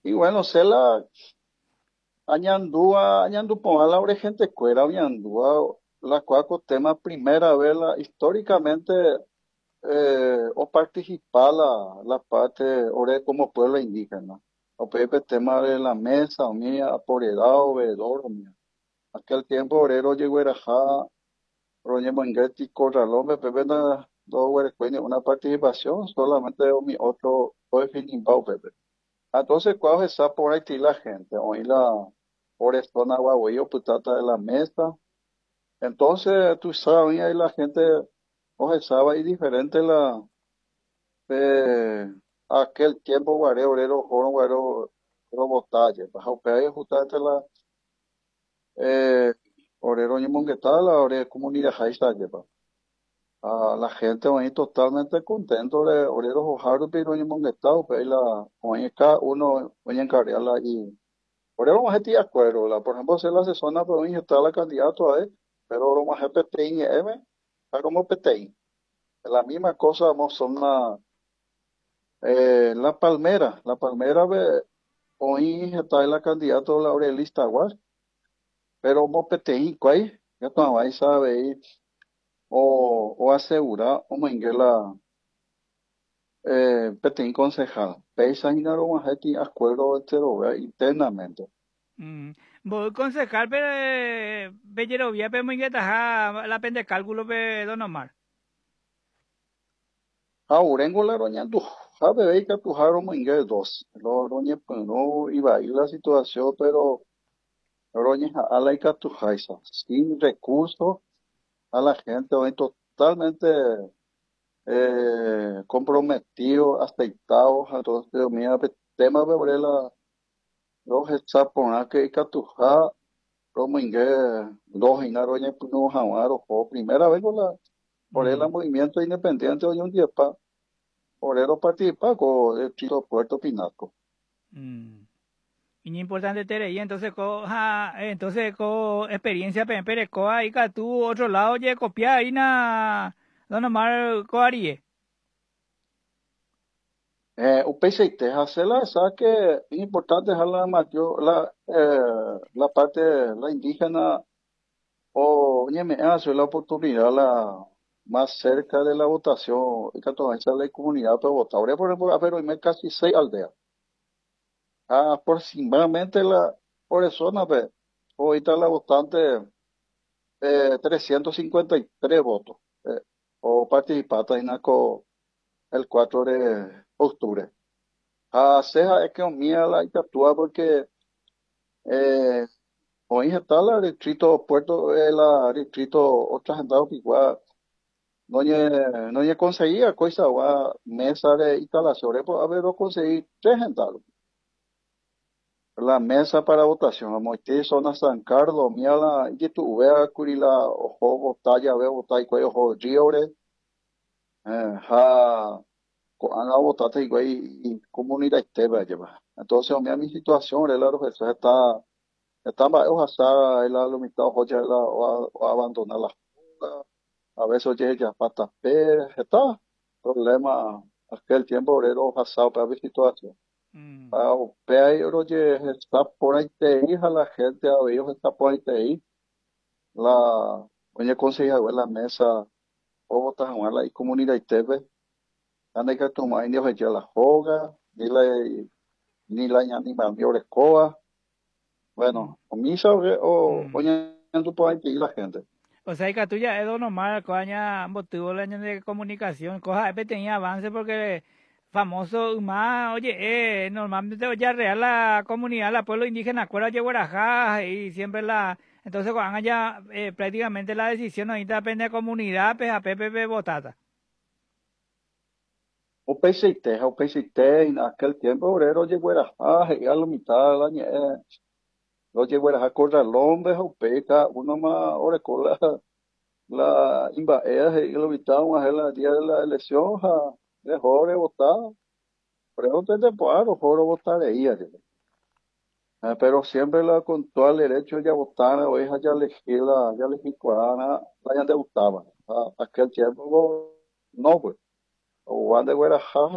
Y bueno, se la añandúa ponga la gente cuera, añandúa la cuaco tema primera vez históricamente o participar la parte ore como pueblo indígena. O pepe tema de la mesa, o mía, apoderado, veedor, o mía. Aquel tiempo orero llegó a Roñe Manguetti, Corralón, pepe na do huerecuene, una participación solamente de mi otro, o definimbao, pepe. Entonces, ¿cuál es esa por ahí la gente? Hoy la Orestona Guagüey, putata de la mesa. Entonces, tú sabes, ahí la gente, o sabe, y diferente eh, aquel tiempo, guaré, orero, joven, guarero, robotaje. Bajo peaje, justamente eh, orero, ni monguetala, ore, comunidad, jaistaje, pa. La gente hoy totalmente contento de orero, ojaru, pero ni monguetao, pero ahí hoy cada uno, hoy encargarla y Orero más de acuerdo, por ejemplo, se la asesora provincia está la candidato a él, pero lo más PTI M, está como PTI. La misma cosa vamos son la palmera hoy está en la candidato la Aurelista Aguas, pero como PTI, ¿cuál? Ya tú ahí sabe, o asegura, o menguela, PTI concejal, pesa y no más de acuerdo internamente. Mm. Vos concejal, pero Bellero vía, pero muy la pende cálculo, pe Don Omar. Urengo la roña tu sabe ve que tu jaro mengue dos. Lo roña pues no iba a ir la situación, pero roña a la que tu jaisa. Sin recursos a la gente hoy totalmente comprometido, aceitado. Entonces, Dios mío, tema de los hexaponas que tu ja, lo mengue dos y na roña pues no jamaro. Primera vez con por el Mm. movimiento independiente hoy un día pa. Orero participa con el Chilo Puerto Pinasco. Mm. Y importante tere, y entonces entonces experiencia pero ahí que tú otro lado ya copiar ahí Don Omar coarie. O PCT hace esa que es importante dejar la mayor, la parte, la indígena, o ñeme, hace la oportunidad más cerca de la votación, y que toda esa la comunidad puede votar. Ahora, por ejemplo, a ver, hoy me casi 6 aldeas. Aproximadamente por eso, no, ve, ahorita la votante, 353 votos, o participantes en el 4 de octubre. A ceja es que mía la actúa porque eh, hoy está la distrito Puerto, la distrito otra gente que igual no conseguía cosa mesa de instalaciones, pues a ver, no conseguí 3 gente. La mesa para votación, a Moisés, zona San Carlos, mía la, y tu vea curila, ojo, botalla, veo botalla, cuello, ojo, río, ja, han votado igual y comunidad esteba lleva. Entonces, mi situación, el aro Jesús está más ojasada, el aro mitad oye o abandonar la jugada, a veces oye ya patas pérez, está problema, aquel tiempo obrero ojasado para mi situación. Mm. Ah, pero oye, está por ahí te hija la gente, a ellos está por ahí te ahí, la, oye, conseguir la mesa, o botas a la comunidad esteba. Anda que tomar indio que la joga, ni la ña ni mamio escoba. Mm. Bueno, o misa o Mm. ña tu puede ir la gente. O sea, que tuya es Don Omar, coña, motivo la de comunicación, coja, tenía avance porque famoso, más, oye, normalmente ya real la comunidad, la pueblo indígena, acuerdo de Guarajá y siempre entonces cuando ya prácticamente la decisión ahorita depende de comunidad, pues a PPP votata. O PCT, en aquel tiempo obrero llegó a la mitad de la ñe, lo llegó a correr lombe o peca, uno más ore con la invadida y lo invitaron a hacer la día de la elección, dejó de votar, pero te temporada, dejó de votar de ella. Pero siempre con todo el derecho ya votar, o ella ya elegí cuadra, la ya te gustaba. Aquel tiempo no, pues, o ande güera,